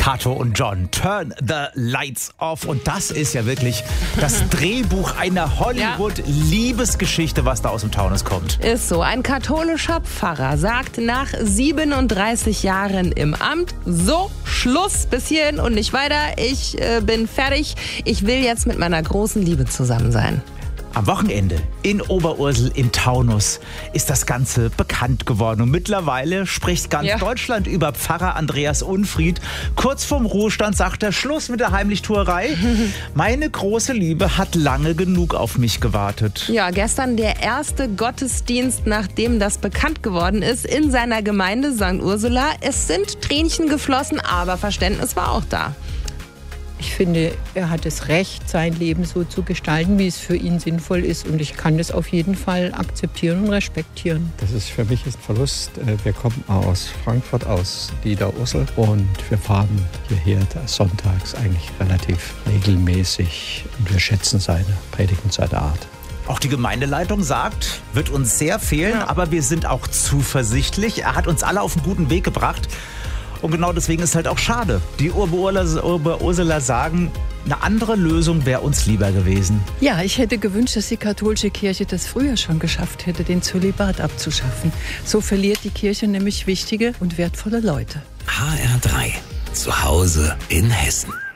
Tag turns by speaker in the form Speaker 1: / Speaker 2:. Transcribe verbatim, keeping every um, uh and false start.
Speaker 1: Kato und John, Turn the Lights Off. Und das ist ja wirklich das Drehbuch einer Hollywood-Liebesgeschichte, was da aus dem Taunus kommt.
Speaker 2: Ist so. Ein katholischer Pfarrer sagt nach siebenunddreißig Jahren im Amt, so, Schluss, bis hierhin und nicht weiter. Ich äh, bin fertig. Ich will jetzt mit meiner großen Liebe zusammen sein.
Speaker 1: Am Wochenende in Oberursel im Taunus ist das Ganze bekannt geworden. Und mittlerweile spricht ganz ja. Deutschland über Pfarrer Andreas Unfried. Kurz vorm Ruhestand sagt er, Schluss mit der Heimlichtuerei. Meine große Liebe hat lange genug auf mich gewartet.
Speaker 2: Ja, gestern der erste Gottesdienst, nachdem das bekannt geworden ist, in seiner Gemeinde Sankt Ursula. Es sind Tränchen geflossen, aber Verständnis war auch da.
Speaker 3: Ich finde, er hat das Recht, sein Leben so zu gestalten, wie es für ihn sinnvoll ist. Und ich kann das auf jeden Fall akzeptieren und respektieren.
Speaker 4: Das ist für mich ein Verlust. Wir kommen aus Frankfurt, aus Niederursel. Und wir fahren hierher sonntags eigentlich relativ regelmäßig. Und wir schätzen seine Predigt und seine Art.
Speaker 1: Auch die Gemeindeleitung sagt, wird uns sehr fehlen, ja. aber wir sind auch zuversichtlich. Er hat uns alle auf einen guten Weg gebracht. Und genau deswegen ist es halt auch schade. Die Oberurseler sagen, eine andere Lösung wäre uns lieber gewesen.
Speaker 5: Ja, ich hätte gewünscht, dass die katholische Kirche das früher schon geschafft hätte, den Zölibat abzuschaffen. So verliert die Kirche nämlich wichtige und wertvolle Leute.
Speaker 6: H R drei. Zu Hause in Hessen.